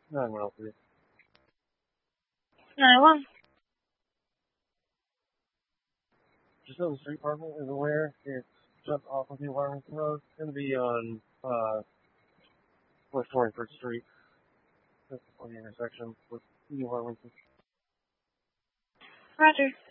No, what else is it? 911. Just so the street department is aware, it's just off of New Arlington Road. It's going to be on West 21st Street. That's on the intersection with New Arlington. Roger.